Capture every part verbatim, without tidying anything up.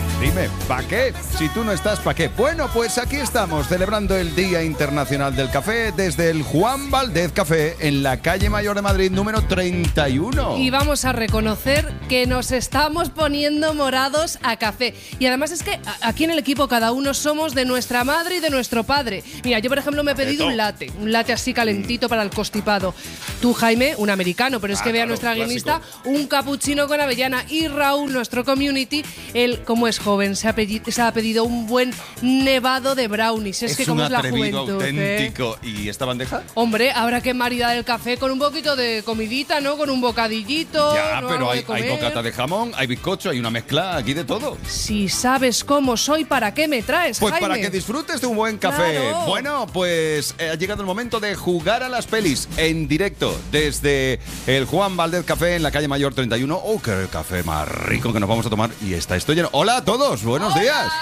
qué? Dime, ¿para qué? Si tú no estás, ¿para qué? Bueno, pues aquí estamos, celebrando el Día Internacional del Café desde el Juan Valdez Café en la calle Mayor de Madrid, número treinta y uno. Y vamos a reconocer que nos estamos poniendo morados a café. Y además es que aquí en el equipo cada uno somos de nuestra madre y de nuestro padre. Mira, yo por ejemplo me he pedido un latte, un latte así calentito para el constipado. Tú, Jaime, un americano, pero es Ah, que vea claro, nuestra guionista, clásico. un cappuccino con avellana. Y Raúl, nuestro community, él, como es joven, se ha, pedi- se ha pedido un buen nevado de brownies. Es, Es que como un es la atrevido juventud, ¿eh? auténtico. ¿Y esta bandeja? Hombre, habrá que maridar el café con un poquito de comidita, ¿no? Con un bocadillito. Ya, ¿no? pero Algo hay, de comer. hay bocata de jamón, hay bizcocho, hay una mezcla aquí de todo. Si sabes cómo soy, ¿para qué me traes, Pues Jaime? para que disfrutes de un buen café. Claro. Bueno, pues eh, ha llegado el momento de jugar a las pelis en directo desde el Juan Valdez Café en la calle Mayor treinta y uno. ¡Oh, qué café más rico que nos vamos a tomar! Y está esto lleno. ¡Hola a todos! ¡Buenos ¡Hola! días!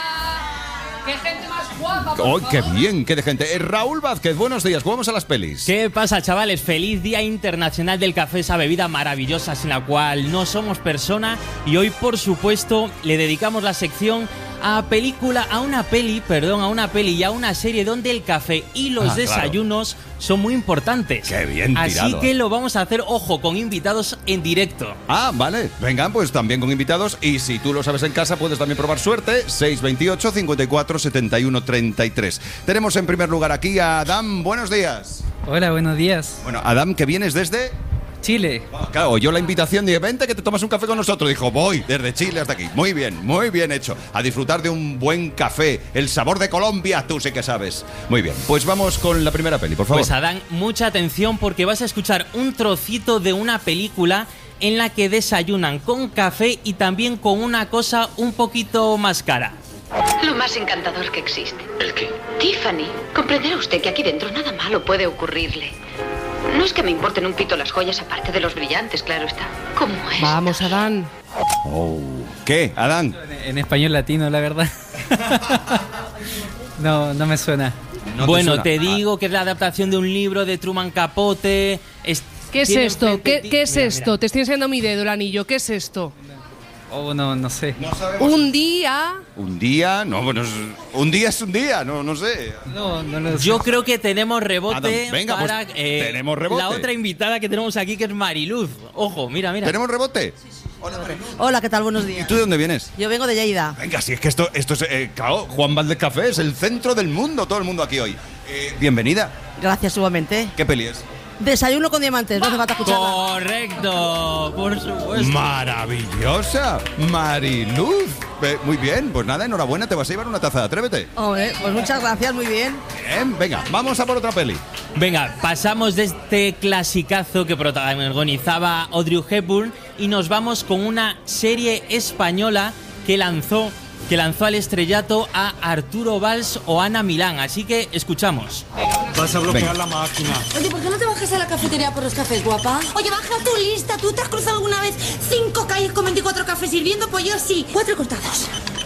¡Qué gente más guapa! por ¡Oh, qué favor! bien! ¡Qué de gente! Eh, Raúl Vázquez, buenos días. Jugamos a las pelis. ¿Qué pasa, chavales? Feliz Día Internacional del Café, esa bebida maravillosa sin la cual no somos persona. Y hoy, por supuesto, le dedicamos la sección a película, a una peli, perdón, a una peli y a una serie donde el café y los Ah, desayunos son muy importantes. Qué bien Así tirado. que lo vamos a hacer, ojo, con invitados en directo. Ah, vale. Vengan, pues también con invitados. Y si tú lo sabes en casa, puedes también probar suerte. seis veintiocho, cincuenta y cuatro, setenta y uno, treinta y tres. Tenemos en primer lugar aquí a Adam. Buenos días. Hola, buenos días. Bueno, Adam, que vienes desde... Chile. Claro, oyó la invitación, dije, vente que te tomas un café con nosotros. Dijo, voy, desde Chile hasta aquí. Muy bien, muy bien hecho. A disfrutar de un buen café. El sabor de Colombia, tú sí que sabes. Muy bien, pues vamos con la primera peli, por favor. Pues Adán, mucha atención porque vas a escuchar un trocito de una película en la que desayunan con café y también con una cosa un poquito más cara. Lo más encantador que existe. ¿El qué? Tiffany, comprenderá usted que aquí dentro nada malo puede ocurrirle. No es que me importen un pito las joyas aparte de los brillantes, claro está. ¿Cómo es? Vamos, Adán. Oh. ¿Qué, Adán? En español latino, la verdad. No, no me suena. ¿No te bueno, suena? te, digo que es la adaptación de un libro de Truman Capote. Es- ¿Qué es tiene esto? enfrente- ¿Qué, qué es Mira, esto? mira. Te estoy enseñando mi dedo, el anillo. ¿Qué es esto? Oh, no, no sé. No sabemos. Un día... Un día, no, bueno, es- un día es un día, no, no sé. No, no lo sé. Yo creo que tenemos rebote Adam, venga, pues, para eh, tenemos rebote. la otra invitada que tenemos aquí, que es Mariluz. Ojo, mira, mira. ¿Tenemos rebote? Hola, ¿qué tal? Buenos ¿Y días. tú de dónde vienes? Yo vengo de Lleida. Venga, si es que esto, esto es, eh, claro, Juan Valdez Café es el centro del mundo, todo el mundo aquí hoy. Eh, bienvenida. Gracias, igualmente. ¿Qué peli es? Desayuno con diamantes, no hace falta escucharla. Correcto, por supuesto. Maravillosa, Mariluz. Eh, muy bien, pues nada, enhorabuena, te vas a llevar una taza de Atrévete. Hombre, pues muchas gracias, muy bien. Bien, venga, vamos a por otra peli. Venga, pasamos de este clasicazo que protagonizaba Audrey Hepburn y nos vamos con una serie española que lanzó, que lanzó al estrellato a Arturo Valls o Ana Milán. Así que escuchamos. Vas a bloquear Venga. la máquina. Oye, ¿por qué no te bajas a la cafetería por los cafés, guapa? Oye, baja tu lista. ¿Tú te has cruzado alguna vez cinco calles con veinticuatro cafés sirviendo? Pues yo sí. Cuatro cortados.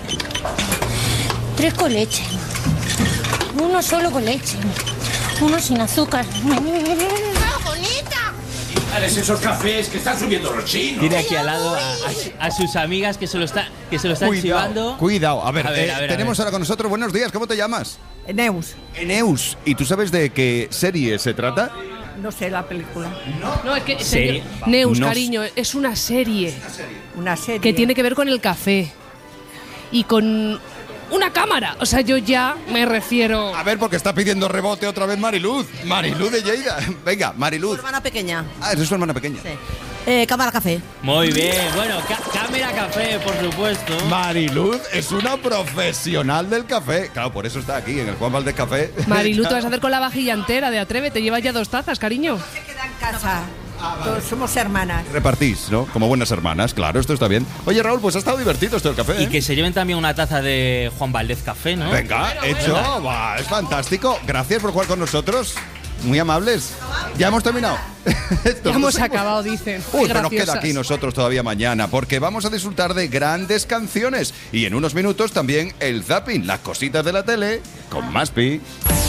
Tres con leche. Uno solo con leche. Uno sin azúcar. ¡Ah, bonita! ¿Cuáles esos cafés que están subiendo los chinos? Tiene aquí al lado a, a- a sus amigas que se lo, está, que se lo están chivando. Cuidado. A ver, A ver, eh, a ver, a tenemos ver. ahora con nosotros, buenos días, ¿cómo te llamas? Neus, Eneus. ¿Y tú sabes de qué serie se trata? no sé la película. No, es que... Serie. señor- Neus, No cariño, es una serie Una serie. que tiene que ver con el café. Y con una cámara. O sea, yo ya me refiero... A ver, porque está pidiendo rebote otra vez Mariluz. Mariluz de Lleida. Venga, Tu Mariluz. hermana pequeña. Ah, esa es su hermana pequeña. Sí. Eh, cámara café. Muy bien, bueno, ca- cámara café, por supuesto. Mariluz es una profesional del café. Claro, por eso está aquí, en el Juan Valdez Café. Marilu, ¿te vas a hacer con la vajilla entera de Atrévete? Llevas ya dos tazas, cariño. Se queda en casa. Todos somos hermanas. Repartís, ¿no? Como buenas hermanas, claro, esto está bien. Oye, Raúl, pues ha estado divertido esto del café, ¿eh? Y que se lleven también una taza de Juan Valdez Café, ¿no? Venga, hecho. Va, es fantástico. Gracias por jugar con nosotros. Muy amables. Ya hemos terminado. Ya hemos acabado, dicen. Uy, Qué pero nos queda graciosas. aquí nosotros todavía mañana, porque vamos a disfrutar de grandes canciones. Y en unos minutos también el zapping, las cositas de la tele, con Maspi.